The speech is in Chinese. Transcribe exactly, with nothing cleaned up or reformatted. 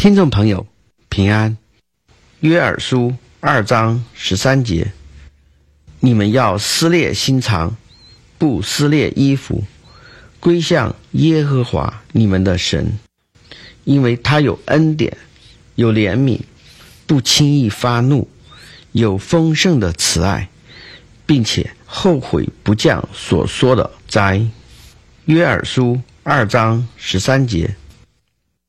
听众朋友平安，约珥书二章十三节，你们要撕裂心肠，不撕裂衣服，归向耶和华你们的神，因为他有恩典，有怜悯，不轻易发怒，有丰盛的慈爱，并且后悔不降所说的灾。约珥书二章十三节，